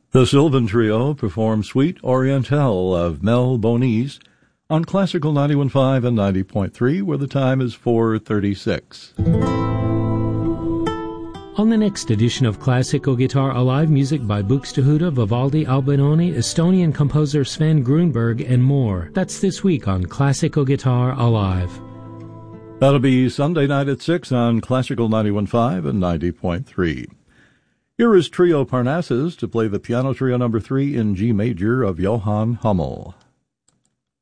The Sylvan Trio performed Suite Orientale of Mel Bonis on Classical 91.5 and 90.3, where the time is 4:36. On the next edition of Classical Guitar Alive, music by Buxtehude, Vivaldi, Albinoni, Estonian composer Sven Grunberg, and more. That's this week on Classical Guitar Alive. That'll be Sunday night at 6 on Classical 91.5 and 90.3. Here is Trio Parnassus to play the Piano Trio No. 3 in G major of Johann Hummel.